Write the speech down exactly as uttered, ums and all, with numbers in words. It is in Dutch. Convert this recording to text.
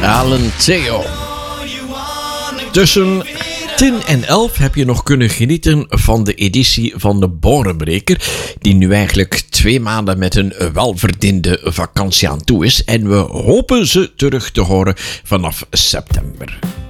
Alan Theo. Tussen tien en elf heb je nog kunnen genieten van de editie van de Borenbreker, die nu eigenlijk twee maanden met een welverdiende vakantie aan toe is. En we hopen ze terug te horen vanaf september.